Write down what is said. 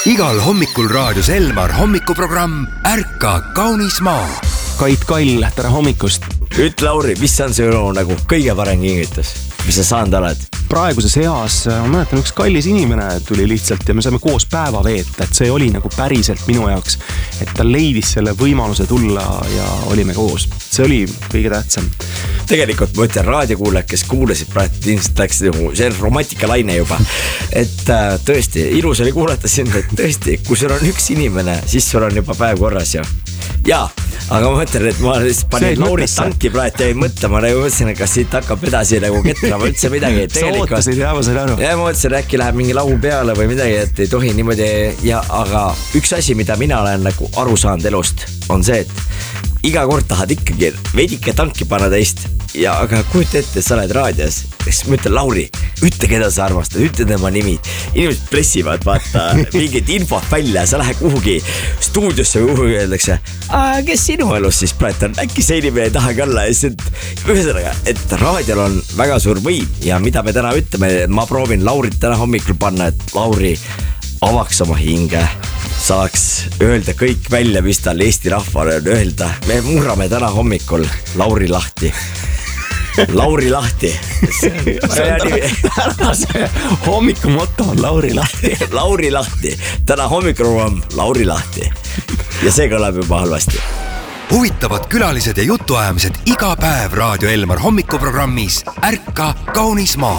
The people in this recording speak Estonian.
Igal hommikul raadios Elmar hommikuprogramm Ärka kaunis maa. Kait Kall, tere hommikust. Ütle Lauri, mis on see nagu kõige parem kingitus, mis sa saanud oled? Praeguses eas, ma mäletan, üks kallis inimene tuli lihtsalt ja me saime koos päeva veeta, et see oli nagu päriselt minu jaoks, et ta leidis selle võimaluse tulla ja olime koos. See oli kõige tähtsam. Tegelikult ma ütlen raadiokuulajad, kes kuulasid praegu, ilmselt läks see on romantikalaine juba. Et tõesti, ilus oli kuulata sind, et tõesti, kui sul on üks inimene, siis sul on juba päev korras ja. Jaa, aga ma mõtlen, et ma panin Laurit tanki praegu ja ei mõtle, ma nagu mõtlesin, et kas siit hakkab edasi nagu ketrama üldse midagi. Sa ootasid ja ma sain aru. Ja ma mõtlesin, äkki läheb mingi laul peale või midagi, et ei tohi niimoodi. Ja, aga üks asi, mida mina olen nagu aru saanud elust, on see, et iga kord tahad ikkagi veidike tanki panna teist. Ja aga kujuta ette, sa oled raadios. Ma ütlen, Lauri, ütle keda sa armastad, ütle tema nimi. Inimesed pressivad, vaata, mingid infot välja, sa lähed kuhugi stuudiosse või kuhugi öeldakse, kes sinu elus siis praegu on, äkki see inimene ei tahagi olla. Ühesõnaga, et raadiol on väga suur võim ja mida me täna ütleme, ma proovin Laurit täna hommikul panna, et Lauri avaks oma hinge, saaks öelda kõik välja, mis tal Eesti rahvale on öelda. Me murrame täna hommikul Lauri lahti. Lauri lahti. See hommiku motto on Lauri lahti. Lauri lahti. Täna hommikul on Lauri lahti. Ja see kõlab juba halvasti. Huvitavad külalised ja jutuajamised iga päev raadio Elmar hommikuprogrammis Ärka kaunis maa.